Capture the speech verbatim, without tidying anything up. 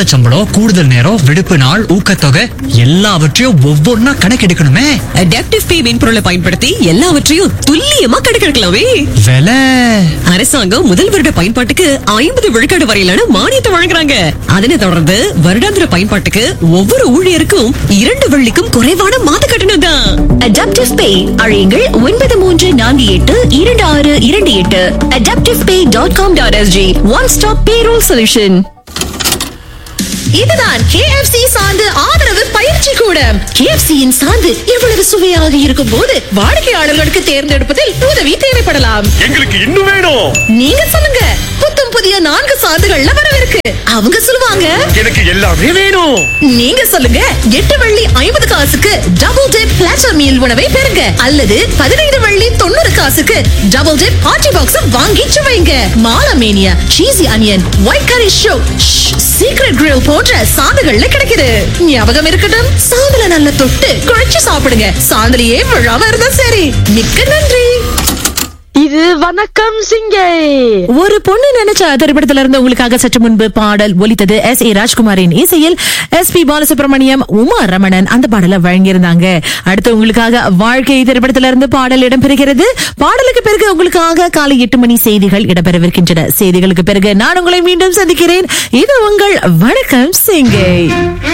மாத சம்பளம், கூடுதல் நேரம், விடுப்பு நாள், ஊக்கத்தொகை எல்லாவற்றையும் ஒவ்வொன்னா கணக்கெடுக்கணுமே. அடாப்டிவ் பே மென்பொருளை பயன்படுத்தி எல்லாவற்றையும் துல்லியமா கணக்கெடுக்கலாமே. விலை அரசாங்கம் முதல் வருட பயன்பாட்டுக்கு ஐம்பது விழுக்காடு வரையிலான மானியத்தை வழங்குறாங்க. அதனை தொடர்ந்து வருடாந்திர பயன்பாட்டுக்கு ஒவ்வொரு ஊழியருக்கும் இரண்டு வெள்ளிக்கும் குறைவான மாத கட்டணம் தான். அடாப்டிவ் பே அழையுங்கள் ஒன்பது மூன்று நான்கு எட்டு இரண்டு ஆறு இரண்டு எட்டு. அடாப்டிவ் பே dot com dot SG. One stop payroll solution. இதுதான் K F C சார்ந்து ஆதரவு பயிற்சி கூடம். K F C யின் சார்ந்து இவ்வளவு சுவையாக இருக்கும் போது வாடிக்கையாளர்களுக்கு தேர்ந்தெடுப்பதில் உதவி தேவைப்படலாம். எங்களுக்கு இன்னும் வேணும். நீங்க சொல்லுங்க. புத்தம் புதிய நான்கு சார்ந்துகள்ல வரவிருக்கு. அவங்க சொல்லுவாங்க எனக்கு எல்லாமே வேணும். நீங்க சொல்லுங்க. எட்டு வெள்ளி ஐம்பது காசுக்கு டபுள் டிப் பிளாட்டர் மீல் உணவை பெறுங்க. அல்லது பதினைந்து வெள்ளி தொண்ணூறு காசுக்கு டபுள் டிப் பார்ட்டி பாக்ஸ் வாங்கி சுவைங்க. மாலமேனியா, சீசி அனியன், ஒயிட் கரி ஷோ, சீக்ரெட் கிரில் போன்ற சாந்துகள்ல கிடைக்குது. ஞாபகம் இருக்கட்டும், சாந்துல நல்ல தொட்டு குழைச்சு சாப்பிடுங்க. சாந்துலயே விழாம இருந்தா சரி. மிக்க நன்றி. இது வணக்கம் சிங்கை. ஒரு பொண்ணு நினைச்ச திரைப்படத்துல இருந்து உங்களுக்காக சற்று முன்பு பாடல் ஒலித்தது. எஸ் ஏ ராஜ்குமாரின் இசையில் எஸ் பி பாலசுப்ரமணியம், உமா ரமணன் அந்த பாடலை வழங்கியிருந்தாங்க. அடுத்து உங்களுக்காக வாழ்க்கை திரைப்படத்துல இருந்து பாடல் இடம்பெறுகிறது. பாடலுக்கு பிறகு உங்களுக்காக காலை எட்டு மணி செய்திகள் இடம்பெறவிருக்கின்றன. செய்திகளுக்கு பிறகு நான் உங்களை மீண்டும் சந்திக்கிறேன். இது உங்கள் வணக்கம் சிங்கை.